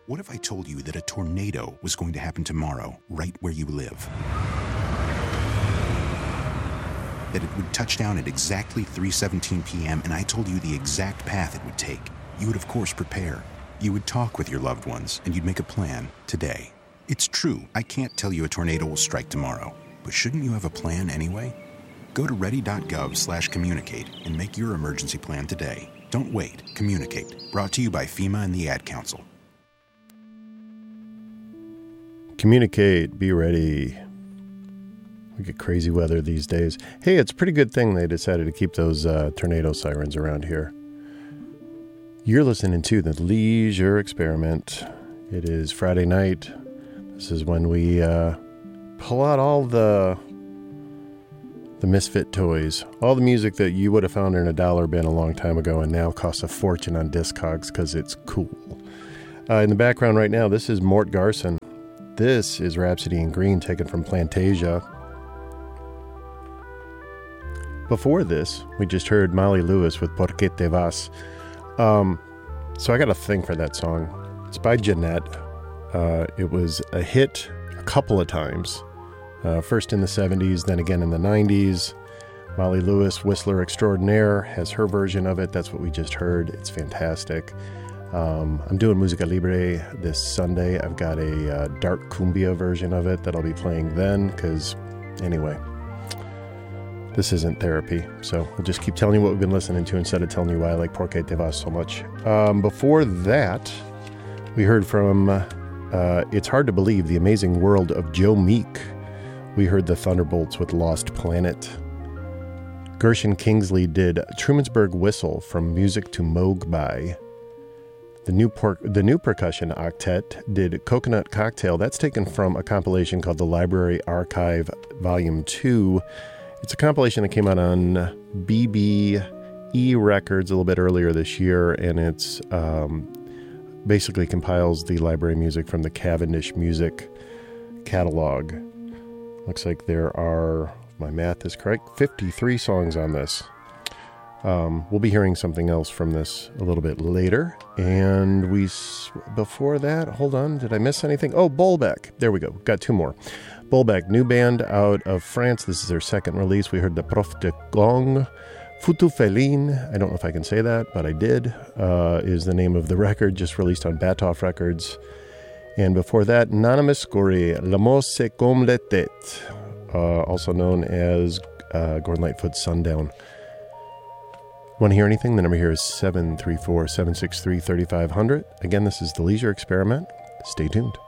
What if I told you that a tornado was going to happen tomorrow, right where you live? That it would touch down at exactly 3:17 p.m., and I told you the exact path it would take. You would, of course, prepare. You would talk with your loved ones, and you'd make a plan today. It's true, I can't tell you a tornado will strike tomorrow, but shouldn't you have a plan anyway? Go to ready.gov/communicate and make your emergency plan today. Don't wait. Communicate. Brought to you by FEMA and the Ad Council. Communicate. Be ready. We get crazy weather these days. Hey, it's a pretty good thing they decided to keep those tornado sirens around here. You're listening to The Leisure Experiment. It is Friday night. This is when we pull out all the misfit toys. All the music that you would have found in a dollar bin a long time ago and now costs a fortune on Discogs because it's cool. In the background right now, this is Mort Garson. This is Rhapsody in Green, taken from Plantasia. Before this, we just heard Molly Lewis with Por qué te vas. So I got a thing for that song. It's by Jeanette. It was a hit a couple of times. First in the 70s, then again in the 90s. Molly Lewis, Whistler Extraordinaire, has her version of it. That's what we just heard. It's fantastic. I'm doing Musica Libre this Sunday. I've got a dark cumbia version of it that I'll be playing then, because anyway, this isn't therapy, so we'll just keep telling you what we've been listening to instead of telling you why I like Por qué te vas so much. Before that, we heard from It's Hard to Believe, The Amazing World of Joe Meek. We heard the Thunderbolts with Lost Planet. Gershon Kingsley did Trumansburg Whistle from Music to Mogbai. The new percussion octet did Coconut Cocktail. That's taken from a compilation called The Library Archive Volume 2. It's a compilation that came out on BBE Records a little bit earlier this year, and it's basically compiles the library music from the Cavendish Music catalog. Looks like there are, if my math is correct, 53 songs on this. We'll be hearing something else from this a little bit later. And before that, hold on, did I miss anything? Oh, Bolbec. There we go. Got two more. Bolbec, new band out of France. This is their second release. We heard the Prof de Gong. Futu Felin, I don't know if I can say that, but I did, is the name of the record, just released on Batoff Records. And before that, Nanamis Gori, L'amour c'est comme la tête, also known as Gordon Lightfoot's Sundown. Want to hear anything? The number here is 734-763-3500. Again, this is The Leisure Experiment. Stay tuned.